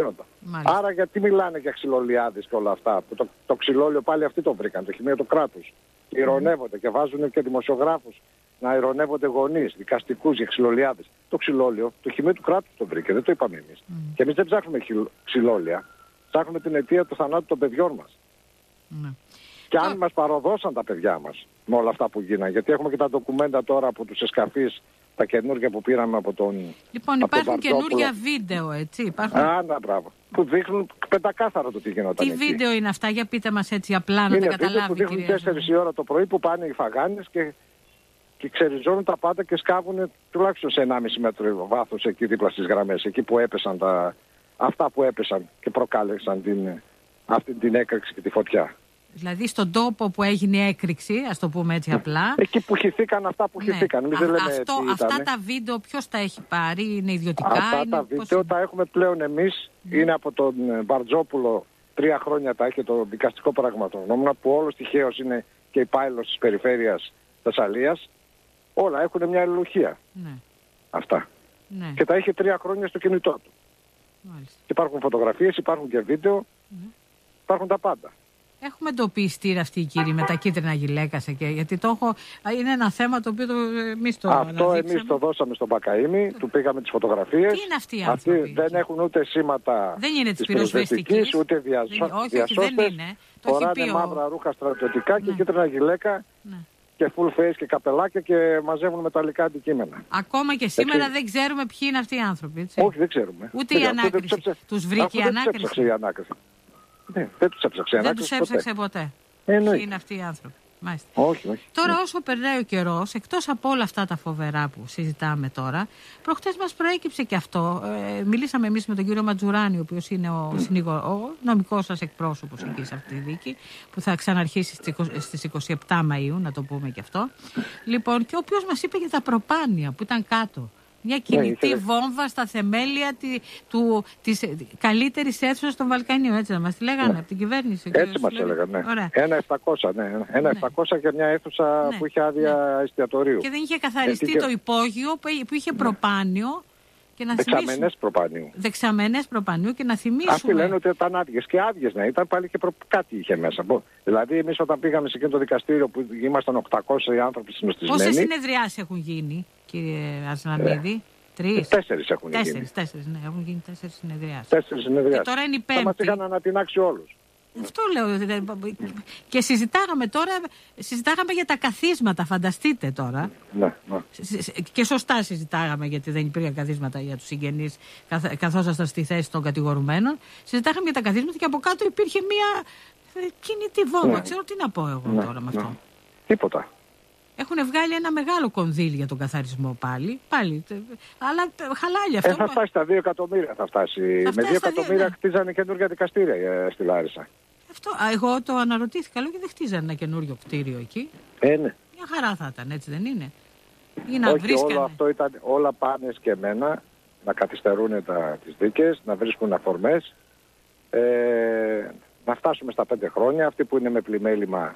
γίνονταν. Άρα γιατί μιλάνε για ξυλολιάδες και όλα αυτά, που το ξυλόλιο πάλι αυτοί το βρήκαν, το χημείο του κράτους. Ειρωνεύονται και βάζουν και δημοσιογράφους να ειρωνεύονται γονείς, δικαστικούς για ξυλολιάδες. Το ξυλόλιο, το χημείο του κράτους το βρήκε, δεν το είπαμε εμείς. Και εμείς δεν ψάχνουμε ξυλόλια, ψάχνουμε την αιτία του θανάτου των παιδιών μας. Και αν μας παροδώσαν τα παιδιά μας με όλα αυτά που γίνανε, γιατί έχουμε και τα ντοκουμέντα τώρα από τους εσκαφείς, τα καινούργια που πήραμε από τον. Λοιπόν, υπάρχουν καινούργια βίντεο, έτσι. Υπάρχουν... μπράβο. Που δείχνουν πεντακάθαρα το τι γινόταν. Τι βίντεο είναι αυτά, για πείτε μας έτσι απλά να τα καταλάβει. Είναι βίντεο που δείχνουν 4 η ώρα το πρωί που πάνε οι φαγάνες και ξεριζώνουν τα πάντα και σκάβουν τουλάχιστον σε 1,5 μέτρο βάθος εκεί δίπλα στις γραμμές. Εκεί που έπεσαν αυτά που έπεσαν και προκάλεσαν αυτή την έκρηξη και τη φωτιά. Δηλαδή στον τόπο που έγινε η έκρηξη, ας το πούμε έτσι απλά. Εκεί που χυθήκαν αυτά που χυθήκαν. Αυτά τα βίντεο ποιος τα έχει πάρει, είναι ιδιωτικά? Αυτά τα βίντεο τα έχουμε πλέον εμείς. Είναι από τον Μπαρτζόπουλο, 3 χρόνια τα έχει το δικαστικό πραγματογνώμονα, που όλος τυχαίως είναι και υπάλληλος της περιφέρειας Θεσσαλίας. Όλα έχουν μια αλληλουχία. Αυτά. Και τα έχει 3 χρόνια στο κινητό του. Υπάρχουν φωτογραφίες, υπάρχουν και βίντεο, υπάρχουν τα πάντα. Έχουμε εντοπίσει αυτή, κύριε, με τα κίτρινα γυλαίκασα γιατί είναι ένα θέμα το οποίο εμείς το αναδείξαμε. Αυτό εμείς το δώσαμε στον Πακαΐμη, του πήγαμε τις φωτογραφίες. Τι είναι αυτοί οι άνθρωποι? Αυτοί δεν έχουν ούτε σήματα της πυροσβεστικής, ούτε διασώστες. Δεν είναι. Φοράνε μαύρα ρούχα στρατιωτικά και κίτρινα γυλαίκα και full face και καπελάκια και μαζεύουν μεταλλικά αντικείμενα. Ακόμα και σήμερα δεν ξέρουμε ποιοι είναι αυτοί οι άνθρωποι, έτσι. Όχι, δεν ξέρουμε. Ούτε η ανάκριση. Τους βρήκε η ανάκριση? Δεν τους έψαξε. Δεν τους έψαξε ποτέ. Ποιοι είναι αυτοί οι άνθρωποι? Μάλιστα. Όχι. Τώρα όσο περνάει ο καιρός, εκτός από όλα αυτά τα φοβερά που συζητάμε τώρα, προχτές μας προέκυψε και αυτό. Μιλήσαμε εμείς με τον κύριο Ματζουράνη, ο οποίος είναι ο νομικός σας εκπρόσωπος εκεί σε αυτή τη δίκη, που θα ξαναρχίσει στις 27 Μαΐου, να το πούμε και αυτό. Λοιπόν, και ο οποίος μας είπε για τα προπάνια που ήταν κάτω. Μια κινητή βόμβα στα θεμέλια της καλύτερης αίθουσας των Βαλκανίων, έτσι να μας τη λέγανε από την κυβέρνηση? Έτσι μας έλεγαν, ναι. 1.700, ναι. 1.700 για μια αίθουσα που είχε άδεια εστιατορίου. Και δεν είχε καθαριστεί το υπόγειο που είχε προπάνιο. Δεξαμενές προπανίου και να θυμίσουμε. Αυτοί λένε ότι ήταν άδειες και άδειες, ναι. Ήταν πάλι και κάτι είχε μέσα. Δηλαδή εμείς όταν πήγαμε σε εκείνο το δικαστήριο που ήμασταν 800 άνθρωποι συνοστισμένοι. Πόσες συνεδριάσεις έχουν γίνει, κύριε Ασλανίδη? 3? 4 έχουν γίνει. 4, ναι, έχουν γίνει 4 συνεδριάσεις. 4 συνεδριάσεις. Και τώρα είναι η 5η. Θα μας είχαν ανατινάξει όλους. Αυτό λέω. Και συζητάγαμε για τα καθίσματα, φανταστείτε τώρα. Ναι. Και σωστά συζητάγαμε, γιατί δεν υπήρχαν καθίσματα για τους συγγενείς, καθόσασταν στη θέση των κατηγορουμένων. Συζητάγαμε για τα καθίσματα και από κάτω υπήρχε μια κινητή βόμβα. Ξέρω τι να πω εγώ τώρα με αυτό. Τίποτα. Έχουν βγάλει ένα μεγάλο κονδύλι για τον καθαρισμό πάλι. Αλλά χαλάει αυτό. Θα φτάσει στα 2 εκατομμύρια. Θα φτάσει. Με 2 εκατομμύρια χτίζανε καινούργια δικαστήρια στη Λάρισα. Εγώ το αναρωτήθηκα, λέω, και δεν χτίζανε ένα καινούριο κτίριο εκεί. Ναι. Μια χαρά θα ήταν, έτσι δεν είναι? Όχι, όλο αυτό ήταν όλα πάνε και εμένα να καθυστερούν τις δίκες, να βρίσκουν αφορμές, να φτάσουμε στα 5 χρόνια. Αυτοί που είναι με πλημέλημα,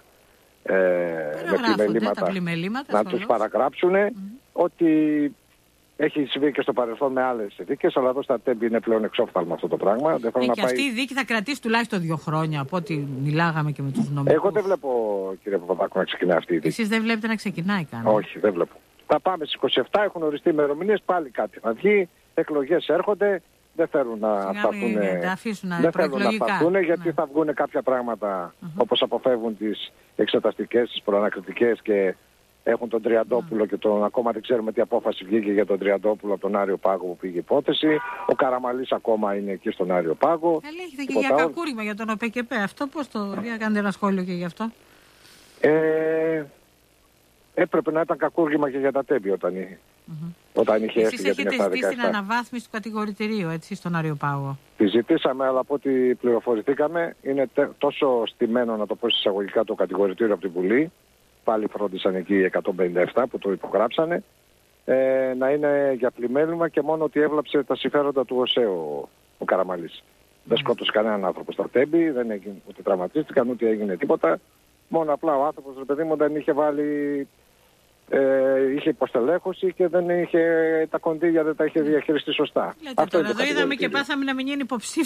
να τους παραγράψουν ότι έχει συμβεί και στο παρελθόν με άλλες δίκες, αλλά εδώ στα Τέμπη είναι πλέον εξόφθαλμα αυτό το πράγμα. Και αυτή η δίκη θα κρατήσει τουλάχιστον 2 χρόνια, από ό,τι μιλάγαμε και με τους νομικούς. Εγώ δεν βλέπω, κύριε Παπαδάκου, να ξεκινάει αυτή η δίκη. Εσείς δεν βλέπετε να ξεκινάει καν? Όχι, δεν βλέπω. Θα πάμε στις 27, έχουν οριστεί ημερομηνίες, πάλι κάτι θα βγει, εκλογές έρχονται, δεν θέλουν να σταθούν, γιατί θα βγουν κάποια πράγματα όπως αποφεύγουν τις εξεταστικές, τις προανακριτικές και έχουν τον Τριαντόπουλο και ακόμα δεν ξέρουμε τι απόφαση βγήκε για τον Τριαντόπουλο από τον Άριο Πάγο που πήγε υπόθεση. Ο Καραμαλής ακόμα είναι εκεί στον Άριο Πάγο. Έχετε και για κακούργημα για τον ΟΠΕΚΕΠΕ. Αυτό πώς το κάνετε ένα σχόλιο και γι' αυτό? Έπρεπε να ήταν κακούργημα και για τα Τέμπη όταν είχε έρθει για την 7-17. Εσείς έχετε ζητήσει την αναβάθμιση του κατηγορητηρίου, έτσι, στον Άριο Πάγο? Τη ζητήσαμε, αλλά από ό,τι πληροφορηθήκαμε είναι τόσο στημένο, να το πω εισαγωγικά, το κατηγορητήριο από την Βουλή. Πάλι φρόντισαν εκεί 157 που το υπογράψανε, να είναι για πλημέλημα και μόνο ότι έβλαψε τα συμφέροντα του ΟΣΕ ο Καραμαλής. Δεν σκότωσε κανέναν άνθρωπο στα Τέμπη, δεν έγινε, ούτε τραυματίστηκαν, ούτε έγινε τίποτα. Μόνο απλά ο άνθρωπος, ρε παιδί μου, δεν είχε βάλει, είχε υποστελέχωση και δεν είχε τα κονδύλια, δεν τα είχε διαχειριστεί σωστά. Λέτε, τώρα εδώ είδαμε και πάθαμε να μην είναι υποψήφιο.